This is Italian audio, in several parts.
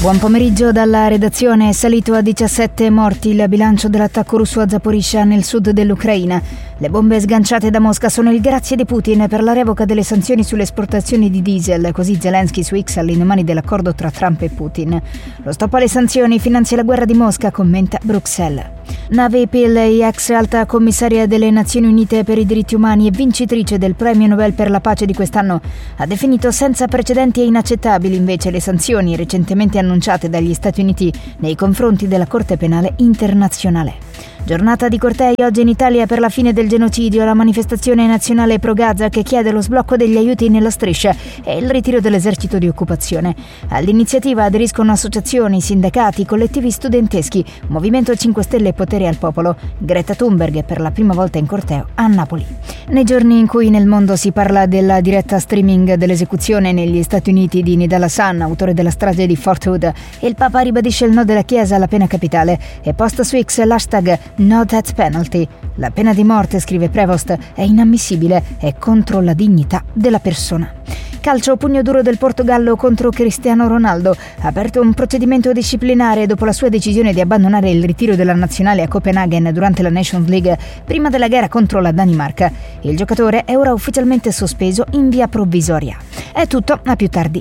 Buon pomeriggio dalla redazione. È salito a 17 morti il bilancio dell'attacco russo a Zaporizhzhia nel sud dell'Ucraina. Le bombe sganciate da Mosca sono il grazie di Putin per la revoca delle sanzioni sulle esportazioni di diesel, così Zelensky su X all'indomani dell'accordo tra Trump e Putin. Lo stop alle sanzioni finanzia la guerra di Mosca, commenta Bruxelles. Navi Pillay, ex alta commissaria delle Nazioni Unite per i diritti umani e vincitrice del premio Nobel per la pace di quest'anno, ha definito senza precedenti e inaccettabili invece le sanzioni recentemente annunciate dagli Stati Uniti nei confronti della Corte Penale Internazionale. Giornata di cortei oggi in Italia per la fine del genocidio, la manifestazione nazionale pro Gaza che chiede lo sblocco degli aiuti nella striscia e il ritiro dell'esercito di occupazione. All'iniziativa aderiscono associazioni, sindacati, collettivi studenteschi, Movimento 5 Stelle e Potere al Popolo. Greta Thunberg per la prima volta in corteo a Napoli. Nei giorni in cui nel mondo si parla della diretta streaming dell'esecuzione negli Stati Uniti di Nidal Hassan, autore della strage di Fort Hood, il Papa ribadisce il no della Chiesa alla pena capitale e posta su X l'hashtag No Death Penalty. La pena di morte, scrive Prevost, è inammissibile, è contro la dignità della persona. Calcio, pugno duro del Portogallo contro Cristiano Ronaldo. Ha aperto un procedimento disciplinare dopo la sua decisione di abbandonare il ritiro della nazionale a Copenaghen durante la Nations League prima della gara contro la Danimarca. Il giocatore è ora ufficialmente sospeso in via provvisoria. È tutto, a più tardi.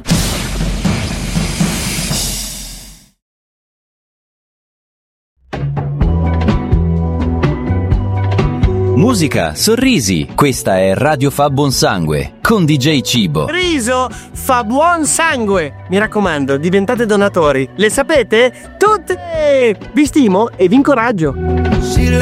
Musica, sorrisi, questa è Radio Fa Buon Sangue con DJ Cibo. Riso fa buon sangue. Mi raccomando, diventate donatori. Le sapete? Tutte! Vi stimo e vi incoraggio.